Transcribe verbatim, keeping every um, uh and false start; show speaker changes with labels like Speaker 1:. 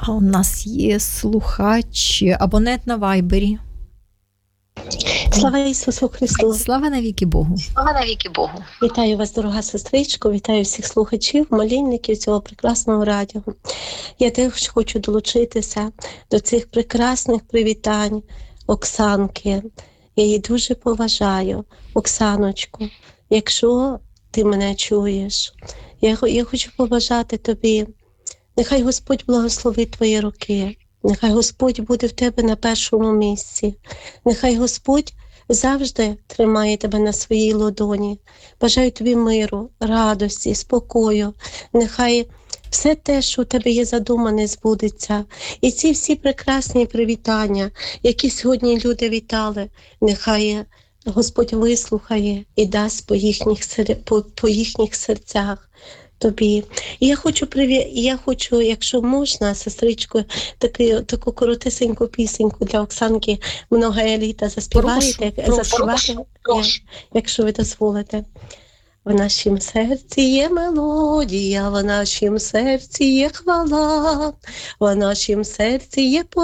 Speaker 1: А у нас є слухач, абонент на Вайбері.
Speaker 2: Слава Ісусу Христу!
Speaker 1: Слава навіки Богу!
Speaker 2: Слава навіки Богу! Вітаю вас, дорога сестричко, вітаю всіх слухачів, молільників цього прекрасного радіо. Я теж хочу долучитися до цих прекрасних привітань Оксанки. Я її дуже поважаю, Оксаночку. Якщо ти мене чуєш, я, я хочу побажати тобі, нехай Господь благословить твої руки, нехай Господь буде в тебе на першому місці, нехай Господь завжди тримає тебе на своїй ладоні. Бажаю тобі миру, радості, спокою. Нехай все те, що у тебе є задумане, збудеться. І ці всі прекрасні привітання, які сьогодні люди вітали, нехай Господь вислухає і дасть по їхніх, по, по їхніх серцях тобі. І я хочу, приві... я хочу, якщо можна, сестричко, таку, таку коротесеньку пісеньку для Оксанки «Много еліта» заспіваєте,
Speaker 1: Прошу,
Speaker 2: заспівати, прошу. якщо ви дозволите. В нашім серці є мелодія, в нашім серці є хвала, в нашім серці є